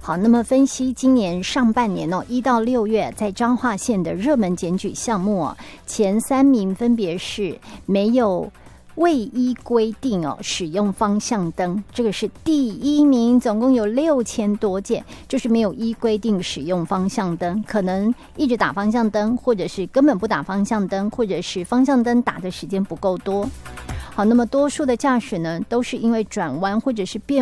好，那么分析今年上半年1到6月在彰化县的热门检举项目前3名分别是没有未依规定使用方向灯，这个是第1名，总共有6000多件，就是没有依规定使用方向灯，可能一直打方向灯，或者是根本不打方向灯，或者是方向灯打的时间不够多。好，那么多数的驾驶呢，都是因为转弯或者是变